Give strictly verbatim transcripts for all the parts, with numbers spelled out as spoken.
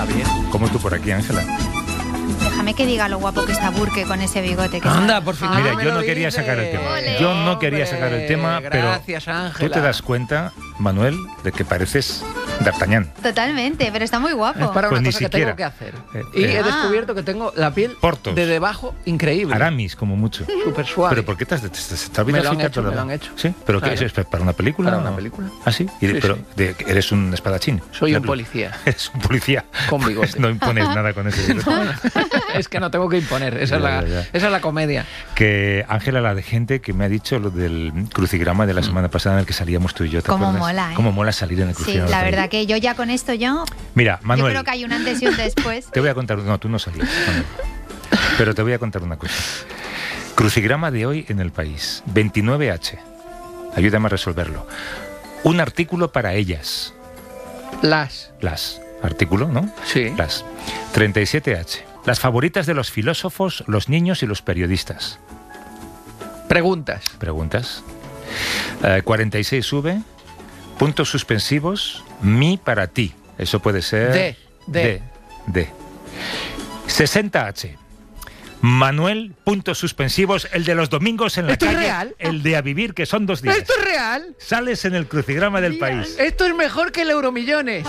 Javier. Como tú por aquí, Ángela. Déjame que diga lo guapo que está Burke con ese bigote. Que Anda, sabe. por fin. Ah, Mira, me yo lo no quería dices. sacar el tema. Ole. Yo no quería sacar el tema, pero Gracias, Ángela. tú te das cuenta, Manuel, de que pareces D'Artagnan. Totalmente, pero está muy guapo. Es para Pues una ni cosa que siquiera. tengo que hacer. Eh, y eh. he descubierto que tengo la piel Portos. de debajo increíble. Aramis, como mucho. Súper suave. ¿Pero por qué te has, te, te, te has Me lo han afeitar hecho, toda me la- lo han hecho. ¿Sí? ¿Pero Claro. qué es? ¿Es para una película? Para una o- película. ¿Ah, sí? Y- Sí, pero sí. de- eres un espadachín. Soy un Claro. policía. Eres un policía. Con bigote. Pues no impones nada con ese bigote. Es que no tengo que imponer. Esa, es Ya, la, ya, ya. esa es la comedia. Que Ángela, la de gente que me ha dicho lo del crucigrama de la semana pasada en el que salíamos tú y yo, ¿te Cómo acuerdas? mola, ¿eh? Cómo mola salir en el Sí, crucigrama. la del verdad país. que yo ya con esto yo... Mira, Yo Manuel, creo que hay un antes y un después. te voy a contar... No, tú no salías, Manuel. Pero te voy a contar una cosa. Crucigrama de hoy en el país. veintinueve hache. Ayúdame a resolverlo. Un artículo para ellas. Las. Las. Artículo, ¿no? Sí. Las. treinta y siete hache. Las favoritas de los filósofos, los niños y los periodistas. Preguntas. Preguntas. Eh, cuarenta y seis V. Puntos suspensivos. Mi para ti. Eso puede ser... De, de. De. de. sesenta hache. Manuel, puntos suspensivos, el de los domingos en la ¿Esto es calle. real? El de a vivir, que son dos días. ¿Esto es real? Sales en el crucigrama del país. Esto es mejor que el Euromillones.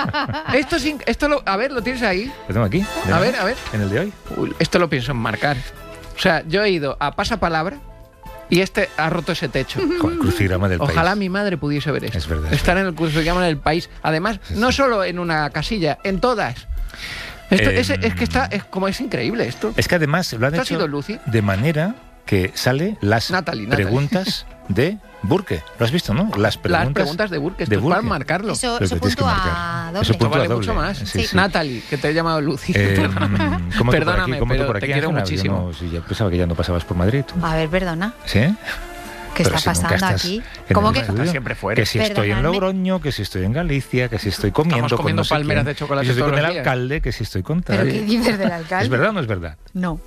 esto es in- esto lo, a ver, ¿lo tienes ahí? Lo tengo aquí. A ver, a ver. En el de hoy. Uy, esto lo pienso enmarcar. O sea, yo he ido a pasapalabra y este ha roto ese techo. Joder, crucigrama del Ojalá país. mi madre pudiese ver esto. Es verdad, es Estar en el crucigrama del país. Además, Sí, sí. no solo en una casilla, en todas. Esto, Em, es, es que está, es como es increíble esto. Es que además lo han ¿Esto ha hecho sido Lucy? de manera que sale las Natalie, Natalie. preguntas de Burke. ¿Lo has visto, no? Las preguntas, Las preguntas de Burke, esto de es para Burke. marcarlo. Eso, Pero eso te tienes que punto marcar. a Eso doble. Esto punto vale doble. mucho más. Sí, sí. Natalie, que te he llamado Lucy. Eh, ¿cómo tú por Perdóname, aquí? ¿Cómo tú pero por te aquí, quiero Ángela? Yo muchísimo. no- si ya pensaba que ya no pasabas por Madrid. ¿Tú? A ver, perdona. ¿Sí? ¿Qué Pero está si nunca pasando estás aquí? en ¿Cómo el que? estudio. Estás siempre fuera. Que si estoy en Perdonadme. Logroño, que si estoy en Galicia, que si estoy comiendo, Estamos con comiendo no sé palmeras quién, de chocolate que si estoy todos con el los días. alcalde, que si estoy con tal. ¿Pero qué dices del alcalde? ¿Es verdad o no es verdad? No.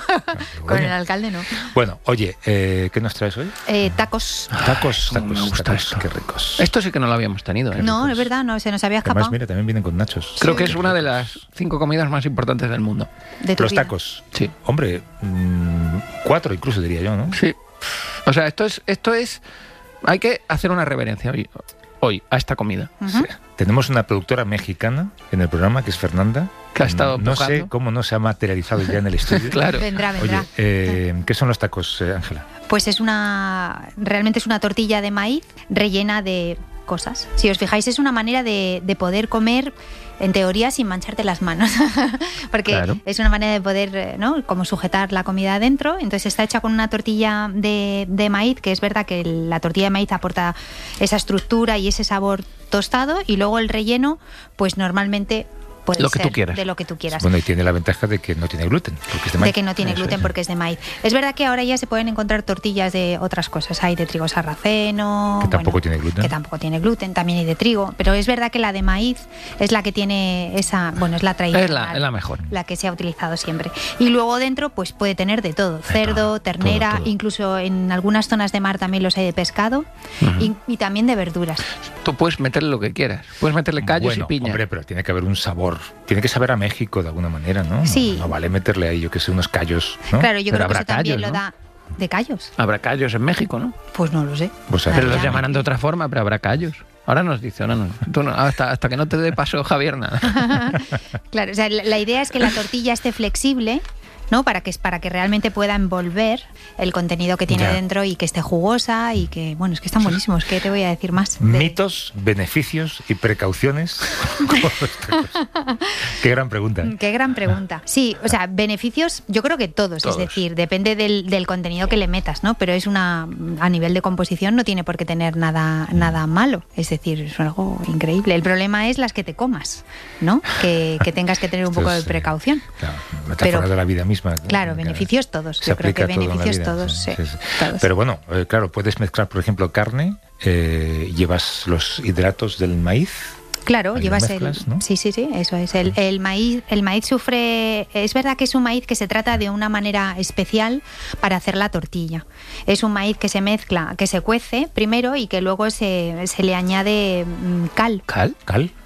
Con Bueno. el alcalde no. Bueno, oye, eh, ¿qué nos traes hoy? Eh, tacos. Tacos, cómo me tacos, gusta tacos, esto. qué ricos. Esto sí que no lo habíamos tenido. ¿eh? No, ricos. es verdad, no, se nos había Además, escapado. mira, también vienen con nachos. Creo que es Qué una de ricos. las cinco comidas más importantes del mundo. De tu Los vida. tacos. Sí. Hombre, mmm, cuatro incluso diría yo, ¿no? Sí. O sea, esto es, esto es. Hay que hacer una reverencia hoy, hoy a esta comida. Ujú. Sí. Tenemos una productora mexicana en el programa, que es Fernanda. Que ha estado No sé empujando. cómo no se ha materializado ya en el estudio. Claro. Vendrá, vendrá. Oye, eh, ¿qué son los tacos, eh, Ángela? Pues es una. Realmente es una tortilla de maíz rellena de cosas. Si os fijáis, es una manera de, de poder comer, en teoría, sin mancharte las manos. Porque Claro. es una manera de poder, eh, ¿no? Como sujetar la comida adentro. Entonces está hecha con una tortilla de, de maíz, que es verdad que la tortilla de maíz aporta esa estructura y ese sabor tostado. Y luego el relleno, pues normalmente puede Lo que ser tú quieras. de lo que tú quieras. Bueno, y tiene la ventaja de que no tiene gluten, porque es de maíz. De que no tiene Eso gluten es. porque es de maíz. Es verdad que ahora ya se pueden encontrar tortillas de otras cosas. Hay de trigo sarraceno. Que tampoco bueno, tiene gluten. Que tampoco tiene gluten. También hay de trigo. Pero es verdad que la de maíz es la que tiene esa. Bueno, es la tradicional. Es la, es la mejor. La que se ha utilizado siempre. Y luego dentro, pues puede tener de todo: cerdo, todo, ternera, todo, todo. incluso en algunas zonas de mar también los hay de pescado Ujú. y, y también de verduras. Tú puedes meterle lo que quieras. Puedes meterle callos Bueno, y piña. hombre, pero tiene que haber un sabor. Tiene que saber a México de alguna manera, ¿no? Sí. No, no vale meterle ahí, yo que sé, unos callos, ¿no? Claro, yo Pero creo que habrá eso también callos, lo ¿no? da. ¿De callos? Habrá callos en México, ¿no? Pues no lo sé. O sea, Pero Ah, los ya. llamarán de otra forma, pero habrá callos. Ahora nos dice, ahora no. Tú no- hasta, hasta que no te dé paso, Javier, nada. Claro, o sea, la, la idea es que la tortilla esté flexible, ¿no? Para que, para que realmente pueda envolver el contenido que tiene Ya. dentro y que esté jugosa y que, bueno, es que están buenísimos. ¿Qué te voy a decir más? De- mitos, beneficios y precauciones. con los tacos. Qué gran pregunta. ¿eh? Qué gran pregunta. Sí, o sea, beneficios, yo creo que todos, Todos. es decir, depende del, del contenido que le metas, ¿no? Pero es una, a nivel de composición no tiene por qué tener nada, nada malo, es decir, es algo increíble. El problema es las que te comas, ¿no? Que, que tengas que tener un poco de Esto es, eh, precaución. Claro, metáfora Pero- de la vida misma. Claro, beneficios todos. Se Yo creo que aplica todo en la beneficios vida, todos, sí, sí, sí, sí. todos. Pero bueno, eh, claro, puedes mezclar, por ejemplo, carne, eh, llevas los hidratos del maíz. Claro, Ahí lo llevas mezclas, el. ¿no? Sí, sí, sí, eso es. El, el maíz, el maíz sufre. Es verdad que es un maíz que se trata de una manera especial para hacer la tortilla. Es un maíz que se mezcla, que se cuece primero y que luego se, se le añade mm, cal. ¿Cal? ¿Cal?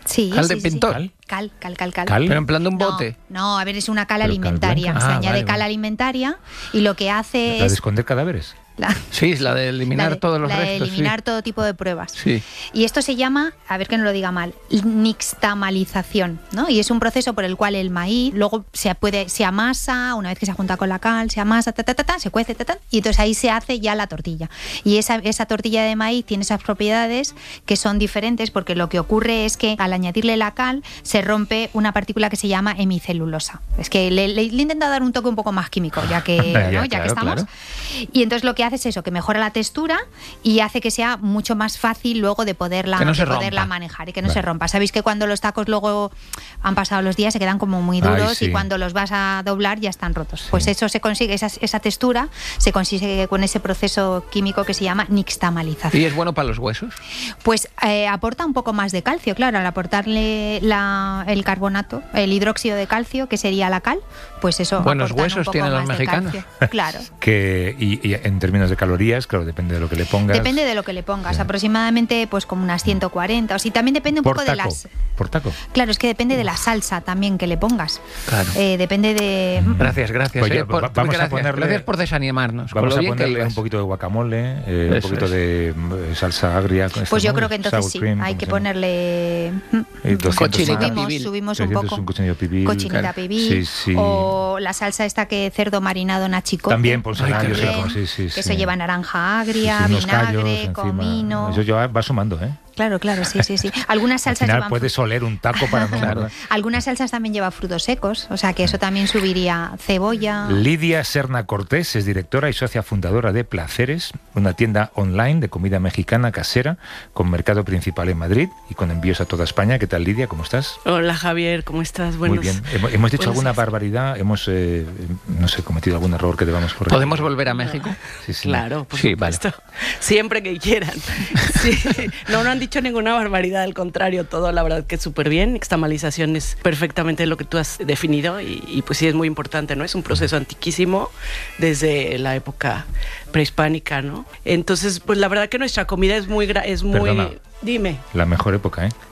Sí, Cal sí, de sí, sí. pintor. ¿Cal? Cal, cal, cal, cal. ¿Cal? Pero en plan de un No, bote. No, a ver, es una cal Pero cal alimentaria. blanca. Se Ah, añade vale, cal vale. alimentaria y lo que hace ¿La de es... esconder cadáveres? la- Sí, la de eliminar la de- todos los la de restos. sí. eliminar todo tipo de pruebas. Sí. Y esto se llama, a ver que no lo diga mal, nixtamalización, ¿no? Y es un proceso por el cual el maíz luego se puede se amasa, una vez que se junta con la cal, se amasa, ta, ta, ta, ta, se cuece, ta, ta, y entonces ahí se hace ya la tortilla. Y esa, esa tortilla de maíz tiene esas propiedades que son diferentes porque lo que ocurre es que al añadirle la cal se rompe una partícula que se llama hemicelulosa. Es que le, le, le he intentado dar un toque un poco más químico, ya que, Ya, ¿no? ya claro, que estamos. claro. Y entonces lo que hace es eso, que mejora la textura y hace que sea mucho más fácil luego de poderla, Que no se de poderla rompa. manejar y que no Vale. se rompa. Sabéis que cuando los tacos luego han pasado los días se quedan como muy Ay, duros sí. y cuando los vas a doblar ya están rotos. Pues eso se consigue, esa, esa textura se consigue con ese proceso químico que se llama nixtamalización. ¿Y es bueno para los huesos? Pues eh, aporta un poco más de calcio, claro, al aportarle la, el carbonato, el hidróxido de calcio, que sería la cal, pues eso. Buenos aportan un huesos poco tienen los más de mexicanos. calcio. Claro. Que, y, y en términos de calorías, claro, depende de lo que le pongas. Depende de lo que le pongas, Sí. aproximadamente pues como unas ciento cuarenta, o si también depende un por poco taco, de las... por taco. Claro, es que depende de la salsa también que le pongas. Claro. Eh, depende de... Gracias, gracias. Pues eh, yo- por- va- vamos a gracias, ponerle- gracias por desanimarnos. con Vamos lo a bien que ponerle ibas. un poquito de guacamole, eh, un Eso poquito es. de mm, salsa agria. con Pues yo estas, creo ¿no? que entonces Sour sí, cream, hay ¿cómo que se llama? ponerle... Eh, doscientos Cochinita más. Subimos, pibil. subimos un trescientos, poco. un cochinillo pibil. Cochinita Claro. pibil. Sí, sí. O la salsa esta que cerdo marinado nachicote. También, por Ay, qué yo sé rico. cómo, sí, sí, Que sí. eso lleva naranja Sí, agria, sí, unos callos vinagre, encima. comino... Eso ya va sumando, ¿eh? Claro, claro, sí, sí, sí. Algunas Al salsas final llevan puedes oler un taco para no Claro. engordar. Algunas salsas también llevan frutos secos, o sea que eso también subiría cebolla. Lidia Serna Cortés es directora y socia fundadora de Placeres, una tienda online de comida mexicana casera con mercado principal en Madrid y con envíos a toda España. ¿Qué tal, Lidia? ¿Cómo estás? Hola Javier, ¿cómo estás? Buenos, Muy bien. Hemos, hemos dicho buenos alguna días. barbaridad, hemos, eh, no sé, cometido algún error que debamos corregir. ¿Podemos volver a México? Sí, sí. Claro, por Sí, vale. supuesto. Siempre que quieran. Sí. No, no han dicho ninguna barbaridad, al contrario, todo la verdad que es súper bien. Nixtamalización es perfectamente lo que tú has definido y, y pues sí es muy importante, ¿no? Es un proceso antiquísimo desde la época prehispánica, ¿no? Entonces, pues la verdad que nuestra comida es muy... gra- es muy Perdona. Dime. La mejor época, ¿eh?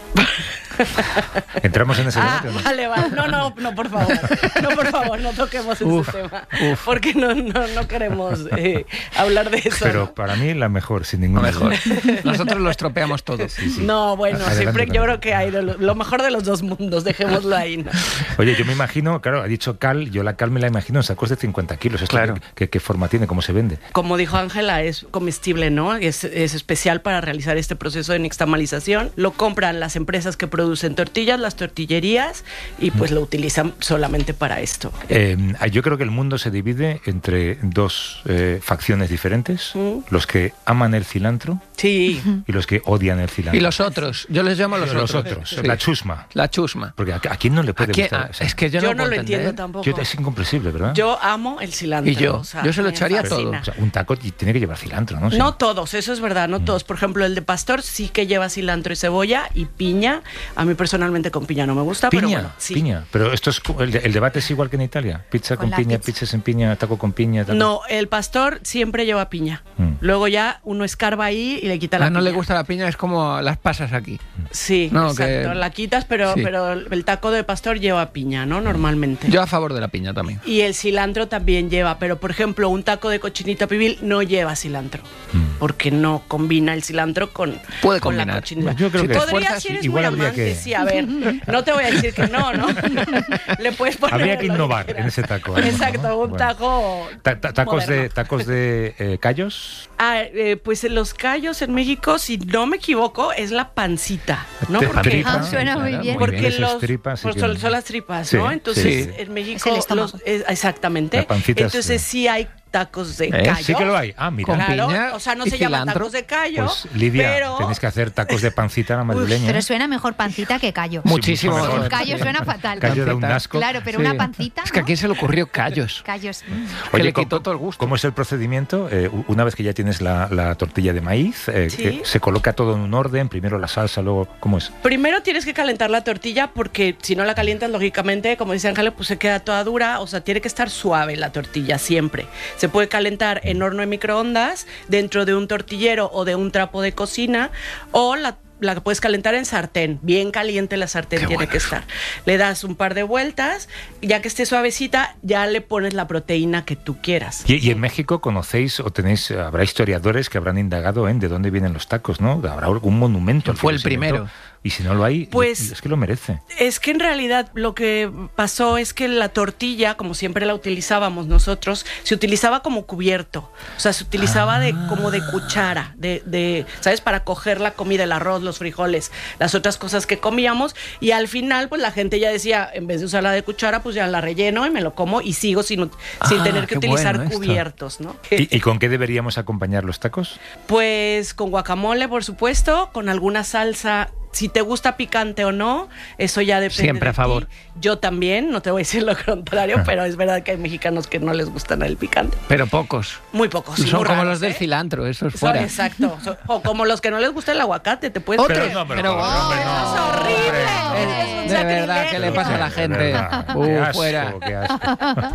¿Entramos en ese Ah, debate o no? vale, vale. No, no, no, por favor. No, por favor, no toquemos Uf, ese tema. uf. Porque no, no, no queremos eh, hablar de eso. Pero ¿no? para mí la mejor, sin Lo ninguna mejor. duda. Nosotros lo estropeamos todo. Sí, sí. No, bueno, Adelante siempre con yo ello. creo que hay de lo, lo mejor de los dos mundos, dejémoslo ahí, ¿no? Oye, yo me imagino, claro, ha dicho cal, yo la cal me la imagino en sacos de cincuenta kilos. ¿Esto Claro. qué, qué- qué forma tiene? ¿Cómo se vende? Como dijo Ángela, es comestible, ¿no? Es, es especial para realizar este proceso de nixtamalización. Lo compran las empresas que producen tortillas, las tortillerías, y pues lo utilizan solamente para esto. Eh, yo creo que el mundo se divide entre dos eh, facciones diferentes, Mm. los que aman el cilantro Sí. y los que odian el cilantro. Y los otros, yo les llamo los, Los otros. otros, Sí. la chusma. La chusma. Porque a, a quién no le ¿A puede quién? gustar. Ah, O sea, es que yo, Yo no, no puedo lo entender. entiendo tampoco. yo- es incomprensible, ¿verdad? Yo amo el cilantro. Y yo, o sea, yo se lo me echaría fascina. todo. O sea, un taco y tiene que llevar cilantro, ¿no? Sí. No todos, eso es verdad, no todos. Por ejemplo, el de pastor sí que lleva cilantro y cebolla y piña. A mí personalmente con piña no me gusta, Piña, pero bueno, sí. piña. Pero esto es cu- el, de- el debate es igual que en Italia. Pizza Con con, la piña, pizza. pizza sin piña, taco con piña. taco- No, el pastor siempre lleva piña. Mm. Luego ya uno escarba ahí y le quita la Ah, no piña. le gusta la piña, es como las pasas aquí. Sí, No, exacto. que- La quitas, pero, sí. pero el taco de pastor lleva piña, ¿no? Normalmente. Yo a favor de la piña también. Y el cilantro también lleva, pero por ejemplo, un taco de cochinita pibil no lleva cilantro, Mm. porque no combina el cilantro con, Puede con la combinar. cochinita. Pues yo creo Si que- te Podría, esfuerzas, si eres igual muy habría amante, que- sí, a ver, no te voy a decir que no, ¿no? Le puedes poner Habría que lo innovar quieras. en ese taco. a lo mejor, Exacto, ¿no? un Bueno. taco Ta- ta- tacos de, moderno. tacos de eh, callos. Ah, eh, pues en los callos en México, si no me equivoco, es la pancita, ¿no? Te- Porque, tripa, Ah, suena muy bien. porque Esas los tripas, sí pues que- son, son las tripas, Sí, ¿no? Entonces, sí. en México, Es el estómago. los- es- exactamente. La pancita, Entonces sí. sí hay tacos de ¿Eh? callo. Sí que lo hay. Ah, mira. Con Claro, piña o sea, no y se llaman cilantro. tacos de callo, Pues Lidia, pero tenéis que hacer tacos de pancita a la madrileña. Pero suena mejor pancita que callo. Muchísimo mucho mejor. mejor. Callo suena fatal. Callo da un Pancita. asco. Claro, pero Sí. una pancita. Es que a ¿no? quién se le ocurrió callos. Callos. mm. Que le ¿cómo- quitó todo el gusto. ¿Cómo es el procedimiento? Eh, u- una vez que ya tienes la, la tortilla de maíz, eh, Sí. que se coloca todo en un orden, primero la salsa, luego... ¿Cómo es? primero tienes que calentar la tortilla porque si no la calientas, lógicamente, como dice Ángela, pues se queda toda dura. O sea, tiene que estar suave la tortilla siempre. Se puede calentar en horno de microondas, dentro de un tortillero o de un trapo de cocina, o la la puedes calentar en sartén, bien caliente la sartén Qué tiene bueno que eso. estar. Le das un par de vueltas, ya que esté suavecita, ya le pones la proteína que tú quieras. Y, y en México conocéis o tenéis, habrá historiadores que habrán indagado en de dónde vienen los tacos, ¿no? Habrá algún monumento. al que Fue el los inventó. primero. Y si no lo hay, Pues- es que lo merece. Es que en realidad lo que pasó es que la tortilla, como siempre la utilizábamos nosotros, se utilizaba como cubierto. O sea, se utilizaba de como de cuchara, de, de, ¿sabes? Para coger la comida, el arroz, los frijoles, las otras cosas que comíamos. Y al final, pues la gente ya decía, en vez de usarla de cuchara, pues ya la relleno y me lo como y sigo sin, sin Ah, tener que qué utilizar bueno esto. cubiertos, ¿no? ¿Y, y con qué deberíamos acompañar los tacos? Pues con guacamole, por supuesto, con alguna salsa. Si te gusta picante o no, eso ya depende Siempre de a favor. ti. Yo también, no te voy a decir lo contrario, pero es verdad que hay mexicanos que no les gustan el picante. Pero pocos. Muy pocos. sí, Son muy como raros, los del ¿eh? cilantro, eso es Son- fuera. Exacto. So- O como los que no les gusta el aguacate, te puedes... Otro. Pero no, pero, Pero- hombre, ¡Oh, no, es horrible! hombre, Es un De verdad, ¿qué le sacrilegio. pasa a la De gente? verdad, Uh, qué asco, fuera. qué asco.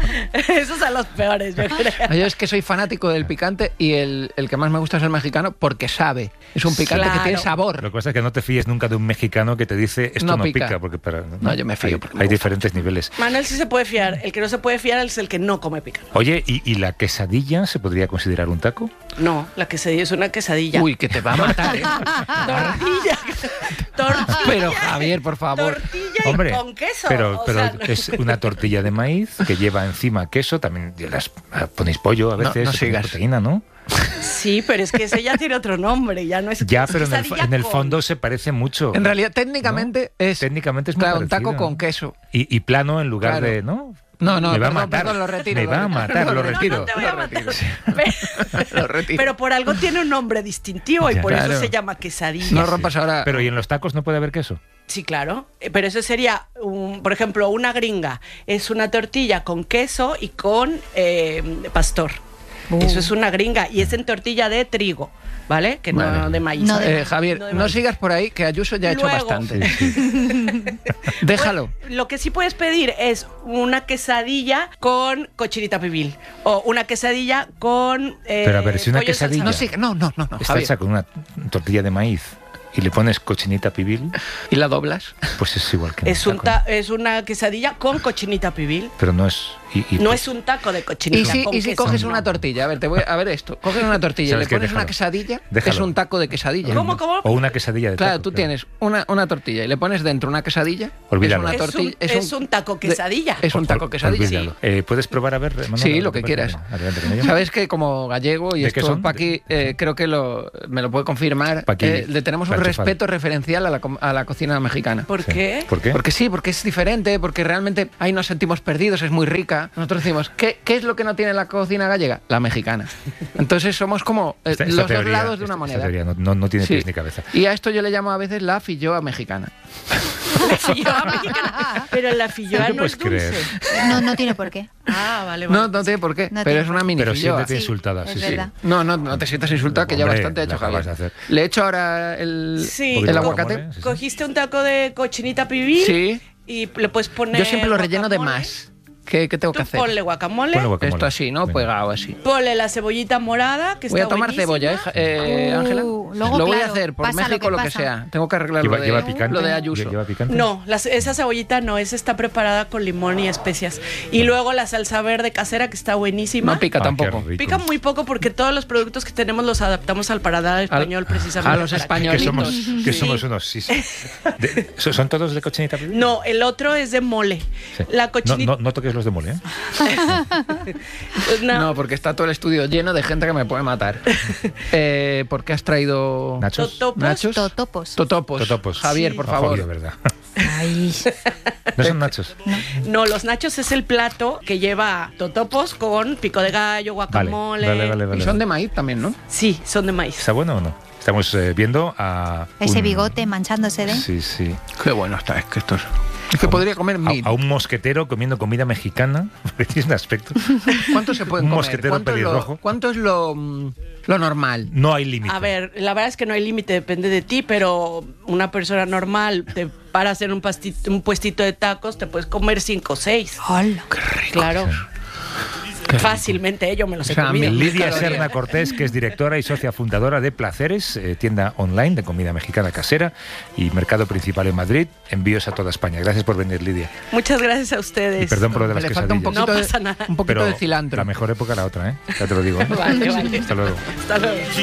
Esos son los peores, yo creo. Yo es que soy fanático del picante y el, el que más me gusta es el mexicano porque sabe. Es un picante Claro. que tiene sabor. Lo que pasa es que no te fíes nunca de un mexicano que te dice esto No no, pica. pica. porque para, No, yo me fío Hay, porque me hay gusta. diferentes niveles. Manuel sí se puede fiar. El que no se puede fiar es el que no come picante. Oye, ¿y, y la quesadilla se podría considerar un taco? No, la quesadilla es una quesadilla. Uy, que te va a matar, ¿eh? Tortilla. Tortilla. Pero Javier, por favor. Tortilla Hombre, y con queso. pero, o pero sea, es una tortilla de maíz que lleva encima queso, también las, ponéis pollo a No, veces, no se pone sigas. proteína, ¿no? Sí, pero es que ese ya tiene otro nombre, ya no es Ya, es pero en el, quesadilla en el con- fondo se parece mucho. En realidad, técnicamente es, Técnicamente es muy claro, un taco parecido. con queso. Y, y plano en lugar Claro. de, ¿no? No, no, me va a perdón, matar. perdón, lo retiro, Me lo va a retiro. matar, No, lo no, no, retiro. No te voy a Lo matar. retiro. Lo retiro. Pero por algo tiene un nombre distintivo y Ya. por Claro. eso se llama quesadilla. No rompas ahora. Pero ¿y en los tacos no puede haber queso? Sí, claro. Eh, Pero eso sería, un- por ejemplo, una gringa. Es una tortilla con queso y con eh, pastor. Uh. Eso es una gringa y es en tortilla de trigo, ¿vale? Que no Vale. de maíz. No de- Eh, Javier, No de no maíz. sigas por ahí, que Ayuso ya ha hecho Luego. bastante. Sí, sí. Déjalo. Pues, lo que sí puedes pedir es una quesadilla con cochinita pibil o una quesadilla con eh, Pero a ver, si una pollo quesadilla- No salsa. sigas, no, no, no, no, Está Javier. hecha con una tortilla de maíz y le pones cochinita pibil, ¿Y la doblas? pues es igual que en Es, un un taco. ta- es una quesadilla con cochinita pibil. Pero no es... y- y- No es un taco de Y cochinita si, con y si queso, coges no. una tortilla, a ver, te voy a ver esto. Coges una tortilla y le ¿Sabes qué? pones una Déjalo. quesadilla, Déjalo. es un taco de quesadilla. ¿Cómo, cómo? O una quesadilla de Claro, taco, tú tienes una, una tortilla y le pones dentro una quesadilla. Olvídalo. Es una Es tortilla. un- es un taco de- quesadilla. Es un taco Ol- quesadilla. olvídalo. Eh, ¿Puedes probar a ver, Manuel? Sí, A ver lo que qué quieras. pasa. Adelante con ello. Sabes que como gallego, y ¿De qué esto son? Paqui eh, creo que lo, me lo puede confirmar, Paqui, eh, le tenemos un la enchufada. respeto referencial a la, com- a la cocina mexicana. ¿Por Sí. qué? ¿Por qué? Porque sí, porque es diferente, porque realmente ahí nos sentimos perdidos, es muy rica. Nosotros decimos, ¿qué, qué es lo que no tiene la cocina gallega? La mexicana. Entonces somos como eh, Esta- los esta dos teoría- lados de una esta- esta moneda. teoría no, no- no tiene Sí. pies ni cabeza. Y a esto yo le llamo a veces la filloa mexicana. La filloa mexicana. Pero la filloa ¿Qué te no es puedes dulce. creer? No, no tiene por qué. Ah, vale, vale. No, no sé por qué, No pero tiene es una por qué. mini Pero filloa. siéntete Sí, insultada. es Sí, sí. verdad. No, no, no te sientas insultado, que ya Hombre, bastante ha hecho la acabas Javier. de hacer. Le echo ahora el, Sí. el Un poquito de aguacate. guacamole, sí, sí. Cogiste un taco de cochinita pibil Sí. y le puedes poner Yo siempre lo relleno de guacamole. más. ¿Qué, qué tengo Tú que hacer? ponle guacamole, Ponle guacamole. Esto así, ¿no? Venga. Pegado así. ponle la cebollita morada, que Voy a está tomar buenísima. cebolla, ¿eh, Ja- eh, Uh, Ángela? luego, lo voy a claro, hacer por pasa lo México, que lo que, pasa. sea. Tengo que arreglar ¿Lleva, lo de, lleva picante? lo de Ayuso. ¿Lleva picante? No, las- esa cebollita no, esa está preparada con limón y especias. Y luego la salsa verde casera, que está buenísima. No pica Ah, qué tampoco. rico. Pica muy poco porque todos los productos que tenemos los adaptamos al paladar español precisamente. a los para que- Que españolitos. somos, que Sí. somos unos... Sí, sí. De- ¿son son todos de cochinita pibil? No, el otro es de mole. Sí. La No, cochinita... no, no toques los de mole, ¿eh? no, No, porque está todo el estudio lleno de gente que me puede matar. eh, ¿Por qué has traído ¿Nachos? Totopos. nachos? Totopos. Totopos. Totopos. Javier, Sí. por No, favor. Fabio, ¿verdad? Ay. No son nachos. No, los nachos es el plato que lleva totopos con pico de gallo, Vale, guacamole. vale, vale, vale. Y son de maíz también, ¿no? Sí, son de maíz. ¿Está bueno o no? Estamos eh, viendo a... Ese un- bigote manchándose de. Sí, sí. Qué bueno está, es que esto es... Es que podría comer A, mil. a un mosquetero comiendo comida mexicana, porque tiene un aspecto. ¿Cuánto se pueden un comer? mosquetero ¿Cuánto es, lo, pelirrojo. cuánto es lo, mm, lo normal? No hay límite. A ver, la verdad es que no hay límite, depende de ti, pero una persona normal te paras en un, pasti- un puestito de tacos, te puedes comer cinco o seis. Hola. Qué rico. Claro. Fácilmente, yo me los he O sea, a mí- comido. Lidia Calorías. Serna Cortés, que es directora y socia fundadora de Placeres, eh, tienda online de comida mexicana casera y mercado principal en Madrid. Envíos a toda España. Gracias por venir, Lidia. Muchas gracias a ustedes. Y perdón por lo de las Le falta un quesadillas. poquito, No de, pasa nada. un poquito Pero de cilantro. la mejor época la otra, ¿eh? Ya te lo digo. ¿eh? Vale, vale. Hasta luego. Hasta luego.